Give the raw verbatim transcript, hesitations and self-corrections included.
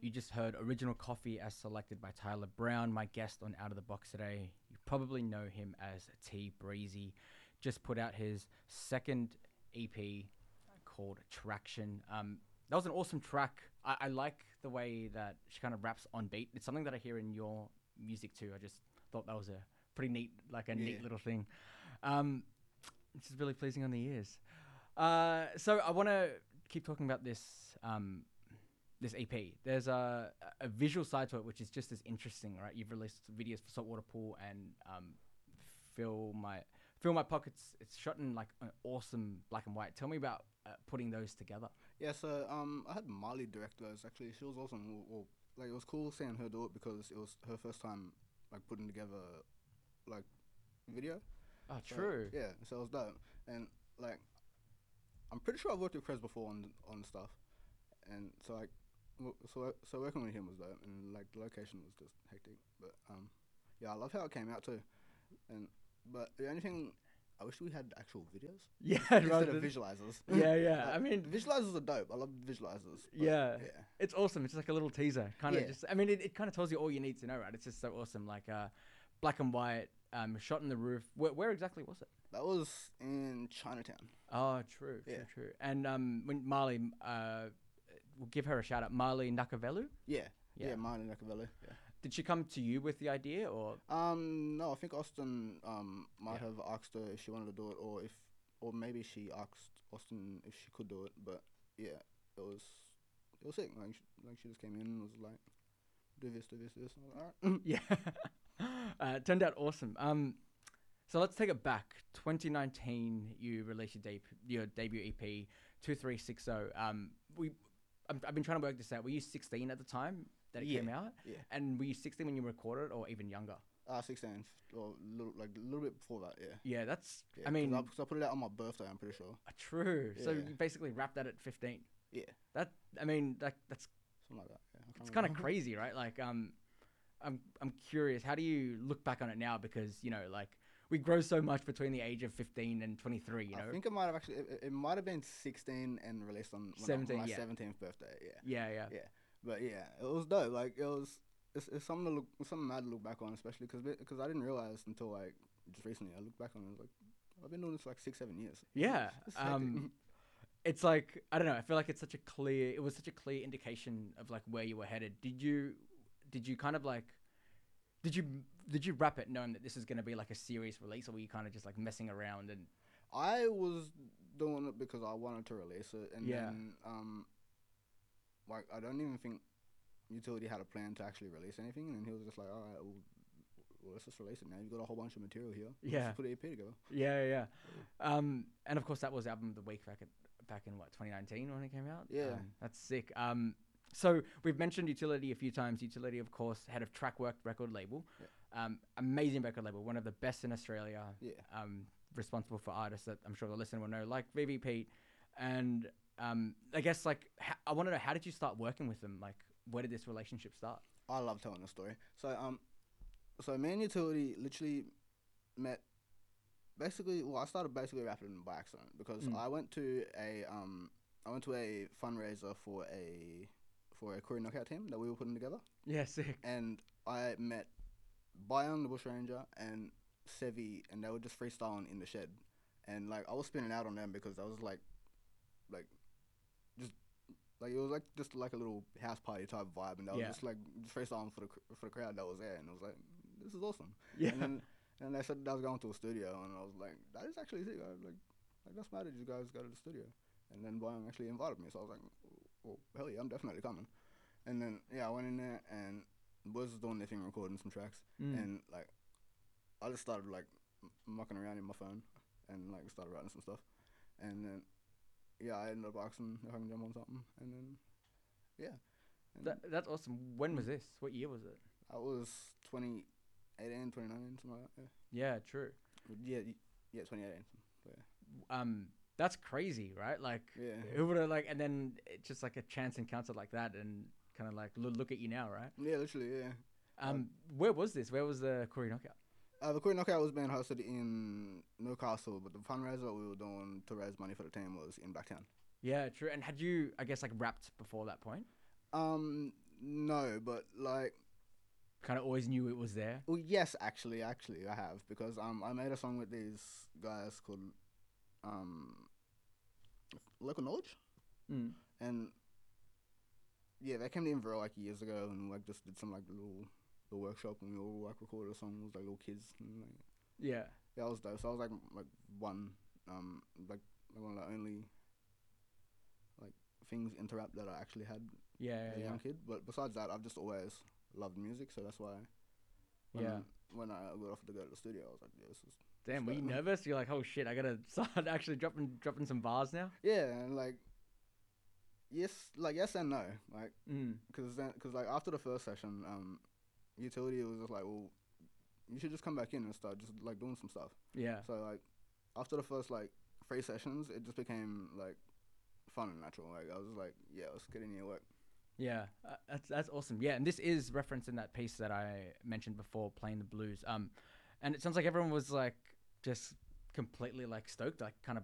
You just heard Original Coffee as selected by Tyler Brown, my guest on Out of the Box today. You probably know him as T Breezy. Just put out his second E P called Traction. Um, that was an awesome track. I, I like the way that she kind of raps on beat. It's something that I hear in your music too. I just thought that was a pretty neat, like a Yeah. neat little thing. Um, it's just really pleasing on the ears. Uh, so I want to keep talking about this um, this E P. There's a, a visual side to it, which is just as interesting, right? You've released videos for Saltwater Pool and um, Fill My Fill My Pockets. It's shot in like an awesome black and white. Tell me about uh, putting those together. Yeah, so um, I had Marley direct those. Actually, she was awesome. Well, well, like it was cool seeing her do it because it was her first time like putting together like video. Oh, So, true. Yeah, so it was dope. And like, I'm pretty sure I've worked with Krez before on on stuff, and so like, w- so so working with him was dope, and like the location was just hectic. But um, yeah, I love how it came out too. And but the only thing, I wish we had actual videos Yeah, instead rather of than- visualizers. yeah, yeah. Like, I mean, the visualizers are dope. I love visualizers. but yeah, yeah. it's awesome. It's just like a little teaser, kind of Yeah. just. I mean, it, it kind of tells you all you need to know, right? It's just so awesome. Like uh, black and white, um, shot in the roof. Where, where exactly was it? That was in Chinatown. Oh, true, true, Yeah. true. And um, when Marley, uh, we'll give her a shout out. Marley Nakavelu. Yeah. Yeah. Yeah, mine in Nakaveli. Yeah. Did she come to you with the idea, or Um, no, I think Austin um might Yeah. have asked her if she wanted to do it, or if, or maybe she asked Austin if she could do it. But yeah, it was it was sick. Like, she, like she just came in and was like, do this, do this, do this. And I was like, all right. yeah? uh, it turned out awesome. Um, so let's take it back. twenty nineteen, you released your, de- your debut E P, two three six zero. Um, we, I'm, I've been trying to work this out. Were you sixteen at the time that it Yeah. came out? Yeah. And were you sixteen when you recorded, or even younger? Uh, sixteen, or little, like a little bit before that. Yeah. Yeah, that's. Yeah, I mean, 'cause I, 'cause I put it out on my birthday. I'm pretty sure. uh, true. So Yeah. you basically wrapped that at fifteen. Yeah. That I mean, that that's Something like that. Yeah. I can't it's kind of remember. crazy, right? Like, um, I'm I'm curious. How do you look back on it now? Because you know, like we grow so much between the age of fifteen and twenty-three. You know. I think it might have actually. It, it might have been sixteen and released on when I- seventeen, my yeah. seventeenth birthday. Yeah. Yeah, yeah, Yeah. But yeah, it was dope. Like it was. It's, it's something to look. It's something mad to look back on, especially because because I didn't realize until like just recently. I looked back on it. I was like, I've been doing this for like six, seven years. yeah. It's hectic. Um, it's like I don't know. I feel like it's such a clear. It was such a clear indication of like where you were headed. Did you, did you kind of like, did you did you wrap it knowing that this is going to be like a serious release, or were you kind of just like messing around and? I was doing it because I wanted to release it, and Yeah. then um, like I don't even think Utility had a plan to actually release anything, and he was just like, all right, well, well let's just release it now. You've got a whole bunch of material here. Let's Yeah. just put an E P together. Yeah, yeah. yeah. Um, and of course that was album of the week back at back in what twenty nineteen when it came out. Yeah. Um, that's sick. Um, so we've mentioned Utility a few times. Utility, of course, head of Trackwork record label. Um, amazing record label, one of the best in Australia. Yeah. Um, responsible for artists that I'm sure the listener will know, like V V Pete. And um, I guess like h- I want to know, how did you start working with them? Like, where did this relationship start? I love telling the story. So um, so me and Utility literally met. Basically, well, I started basically rapping by accident because Mm. I went to a um, I went to a fundraiser for a for a Korean knockout team that we were putting together, Yeah, sick. and I met Byung the Bushranger and Sevi, and they were just freestyling in the shed, and like I was spinning out on them because I was like, like, just like it was like just like a little house party type vibe, and they were Yeah. just like just freestyling for the cr- for the crowd that was there, and I was like, this is awesome. Yeah. And then and they said that I was going to a studio, and I was like, that is actually sick. I was like, like that's mad that you guys go to the studio. And then Byung actually invited me, so I was like, well, hell yeah, I'm definitely coming. And then yeah, I went in there, and the boys was doing their thing, recording some tracks, Mm. and like I just started like m- mucking around in my phone, and like started writing some stuff, and then yeah, I ended up asking if I can jump on something, and then yeah, and That, that's awesome. When was this? What year was it? I was twenty eighteen, twenty nineteen, something like that. Yeah, true. Yeah, yeah, y- yeah, twenty eighteen. Yeah. Um, that's crazy, right? Like, Yeah. who would have like, and then it's just like a chance encounter like that, and kind of like look, look at you now, right? Yeah, literally, yeah. Um, where was this? Where was the Corey knockout? Uh, the Korean Knockout was being hosted in Newcastle, but the fundraiser we were doing to raise money for the team was in Blacktown. Yeah, true. And had you, I guess, like rapped before that point? Um, no, but like, Kind of always knew it was there. well, yes, actually, actually, I have because um, I made a song with these guys called um, Local Knowledge, Mm. and yeah, they came to Inverell like years ago and like just did some like little the workshop and we all like recorded a song with like little kids and like Yeah. yeah, I was dope. So I was like like one um like one of the only like things into rap that I actually had Yeah. as a Yeah. young kid. But besides that, I've just always loved music, so that's why when Yeah. when I got offered to go to the studio, I was like, yeah, this is Damn, were you Sure. nervous? You're like, oh shit, I gotta start actually dropping dropping some bars now. yeah, and like yes, like yes and no, like Mm. because then because like after the first session, um, utility was just like, well, you should just come back in and start just like doing some stuff. Yeah. So like after the first like three sessions, it just became like fun and natural. Like I was just like, yeah, let's get in here work. Yeah, uh, that's that's awesome. Yeah, and this is referenced in that piece that I mentioned before, playing the blues. Um, and it sounds like everyone was like just completely like stoked, like kind of